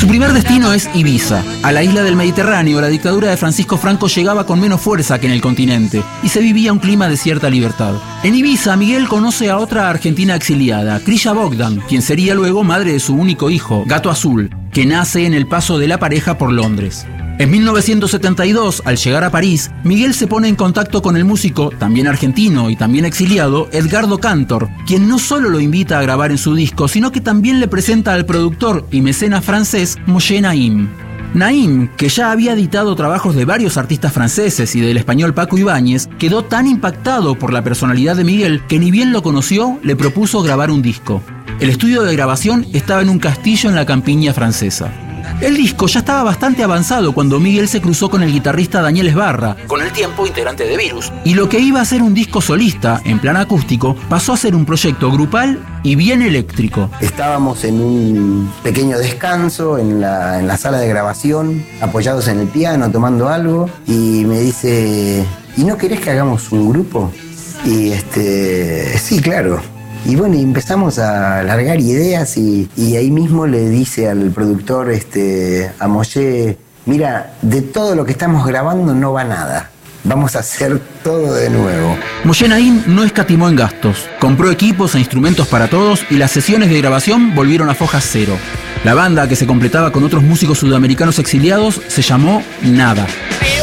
Su primer destino es Ibiza. A la isla del Mediterráneo, la dictadura de Francisco Franco llegaba con menos fuerza que en el continente y se vivía un clima de cierta libertad. En Ibiza, Miguel conoce a otra argentina exiliada, Krilla Bogdan, quien sería luego madre de su único hijo, Gato Azul, que nace en el paso de la pareja por Londres. En 1972, al llegar a París, Miguel se pone en contacto con el músico, también argentino y también exiliado, Edgardo Cantor, quien no solo lo invita a grabar en su disco, sino que también le presenta al productor y mecenas francés Moshe Naim. Naim, que ya había editado trabajos de varios artistas franceses y del español Paco Ibáñez, quedó tan impactado por la personalidad de Miguel que ni bien lo conoció, le propuso grabar un disco. El estudio de grabación estaba en un castillo en la campiña francesa. El disco ya estaba bastante avanzado cuando Miguel se cruzó con el guitarrista Daniel Esbarra, con el tiempo integrante de Virus, y lo que iba a ser un disco solista, en plan acústico, pasó a ser un proyecto grupal y bien eléctrico. Estábamos en un pequeño descanso en la sala de grabación, apoyados en el piano, tomando algo, y me dice, ¿y no querés que hagamos un grupo? Y sí, claro. Y bueno, empezamos a largar ideas y ahí mismo le dice al productor, a Moshe, mira, de todo lo que estamos grabando no va nada. Vamos a hacer todo de nuevo. Moshe Naim no escatimó en gastos. Compró equipos e instrumentos para todos y las sesiones de grabación volvieron a foja cero. La banda, que se completaba con otros músicos sudamericanos exiliados, se llamó Nada.